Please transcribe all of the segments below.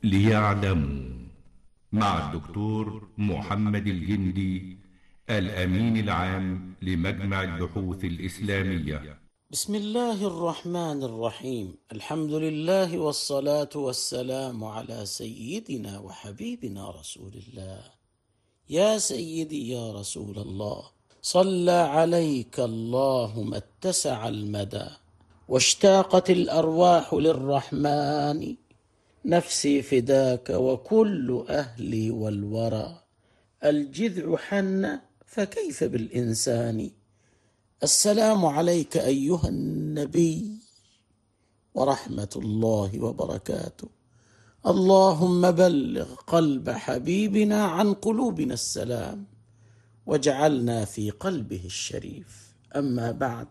ليعلموا مع الدكتور محمد الجندي، الأمين العام لمجمع البحوث الإسلامية. بسم الله الرحمن الرحيم. الحمد لله والصلاة والسلام على سيدنا وحبيبنا رسول الله. يا سيدي يا رسول الله، صلى عليك الله ما اتسع المدى، واشتاقت الأرواح للرحمن، نفسي فداك وكل أهلي والورى. الجذع حن فكيف بالإنسان. السلام عليك أيها النبي ورحمة الله وبركاته. اللهم بلغ قلب حبيبنا عن قلوبنا السلام، واجعلنا في قلبه الشريف. أما بعد،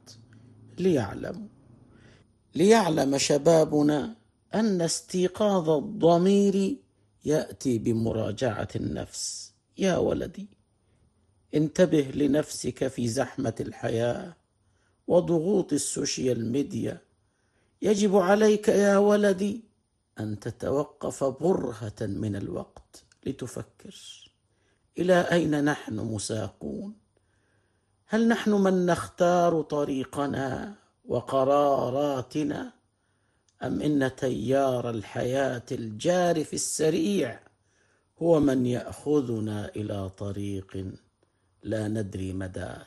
ليعلم شبابنا أن استيقاظ الضمير يأتي بمراجعة النفس. يا ولدي، انتبه لنفسك في زحمة الحياة وضغوط السوشيال ميديا. يجب عليك يا ولدي أن تتوقف برهة من الوقت لتفكر: إلى أين نحن مساقون؟ هل نحن من نختار طريقنا وقراراتنا، أم إن تيار الحياة الجارف السريع هو من يأخذنا إلى طريق لا ندري مداه؟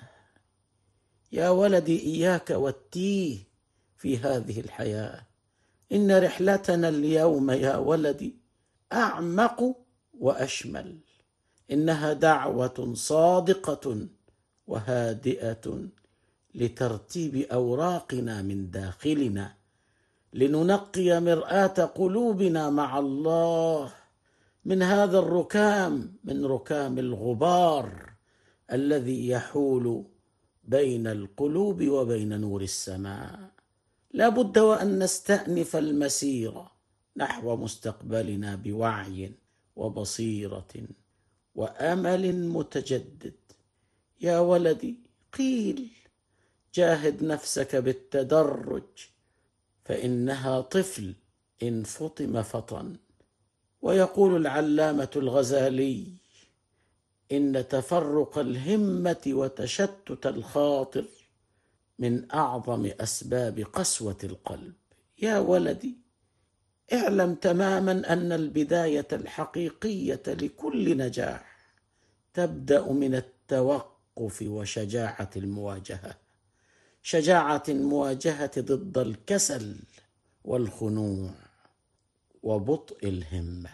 يا ولدي، إياك والتيه في هذه الحياة. إن رحلتنا اليوم يا ولدي أعمق وأشمل. إنها دعوة صادقة وهادئة لترتيب أوراقنا من داخلنا، لننقي مرآة قلوبنا مع الله من هذا الركام، من ركام الغبار الذي يحول بين القلوب وبين نور السماء. لا بد وأن نستأنف المسيرة نحو مستقبلنا بوعي وبصيرة وأمل متجدد. يا ولدي، قيل: جاهد نفسك بالتدرج، فإنها طفل إن فطم فطن. ويقول العلامة الغزالي: إن تفرق الهمة وتشتت الخاطر من أعظم أسباب قسوة القلب. يا ولدي، اعلم تماما أن البداية الحقيقية لكل نجاح تبدأ من التوقف وشجاعة المواجهة، شجاعة المواجهة ضد الكسل والخنوع وبطء الهمة.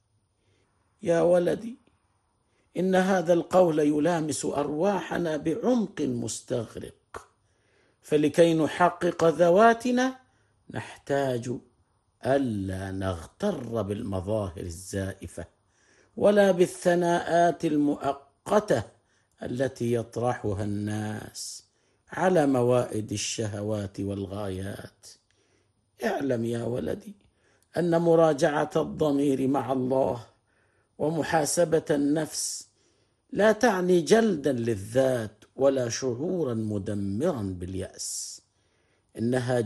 يا ولدي، إن هذا القول يلامس أرواحنا بعمق مستغرق، فلكي نحقق ذواتنا نحتاج ألا نغتر بالمظاهر الزائفة ولا بالثناءات المؤقتة التي يطرحها الناس على موائد الشهوات والغايات. اعلم يا ولدي أن مراجعة الضمير مع الله ومحاسبة النفس لا تعني جلدا للذات ولا شعورا مدمرا باليأس. إنها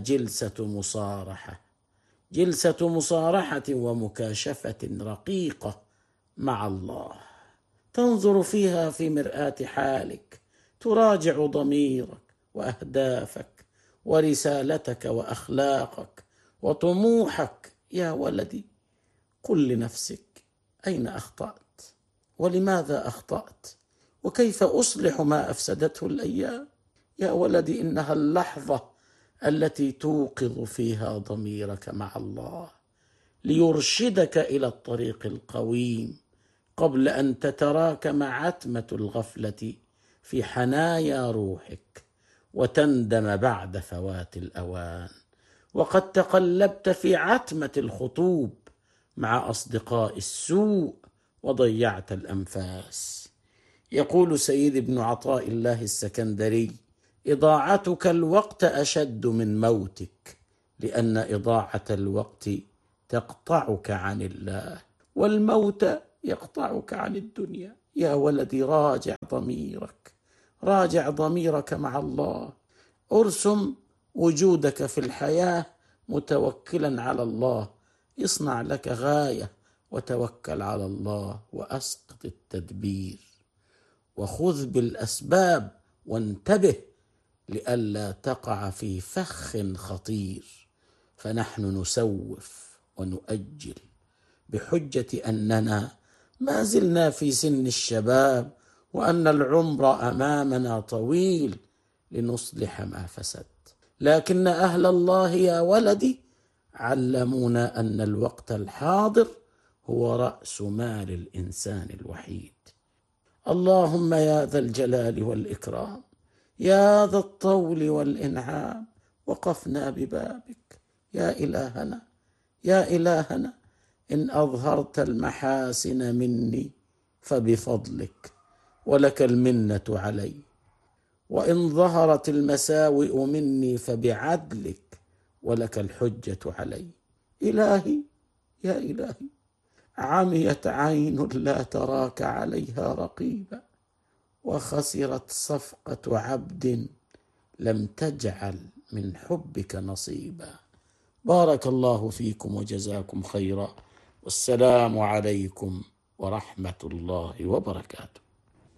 جلسة مصارحة ومكاشفة رقيقة مع الله، تنظر فيها في مرآة حالك، تراجع ضميرك وأهدافك ورسالتك وأخلاقك وطموحك. يا ولدي، قل لنفسك: أين أخطأت؟ ولماذا أخطأت؟ وكيف أصلح ما أفسدته الأيام؟ يا ولدي، إنها اللحظة التي توقظ فيها ضميرك مع الله ليرشدك إلى الطريق القويم، قبل أن تتراكم عتمة الغفلة في حنايا روحك وتندم بعد فوات الأوان، وقد تقلبت في عتمة الخطوب مع أصدقاء السوء وضيعت الأنفاس. يقول سيد ابن عطاء الله السكندري: إضاعتك الوقت أشد من موتك، لأن إضاعة الوقت تقطعك عن الله، والموت يقطعك عن الدنيا. يا ولدي، راجع ضميرك مع الله. ارسم وجودك في الحياة متوكلا على الله، يصنع لك غاية وتوكل على الله وأسقط التدبير، وخذ بالأسباب وانتبه لئلا تقع في فخ خطير. فنحن نسوف ونؤجل بحجة أننا ما زلنا في سن الشباب، وأن العمر أمامنا طويل لنصلح ما فسد. لكن أهل الله يا ولدي علمونا أن الوقت الحاضر هو رأس مال الإنسان الوحيد. اللهم يا ذا الجلال والإكرام، يا ذا الطول والإنعام، وقفنا ببابك يا إلهنا، يا إلهنا، إن أظهرت المحاسن مني فبفضلك ولك المنة علي، وإن ظهرت المساوئ مني فبعدلك ولك الحجة علي. إلهي يا إلهي، عميت عين لا تراك عليها رقيبا، وخسرت صفقة عبد لم تجعل من حبك نصيبا. بارك الله فيكم وجزاكم خيرا، والسلام عليكم ورحمة الله وبركاته.